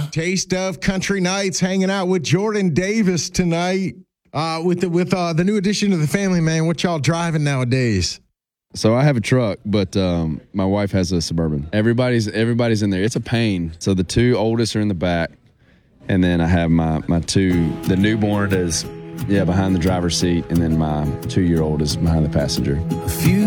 Taste of Country Nights, hanging out with Jordan Davis tonight. With the new addition to the family, man, what y'all driving nowadays? So I have a truck, but my wife has a Suburban. Everybody's in there. It's a pain. So the two oldest are in the back, and then I have my two. The newborn is behind the driver's seat, and then my 2-year-old is behind the passenger. A few